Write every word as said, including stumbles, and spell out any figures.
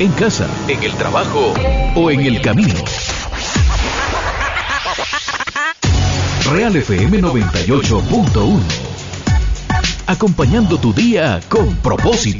en casa, en el trabajo o en el camino. Real F M noventa y ocho punto uno. Acompañando tu día con propósito.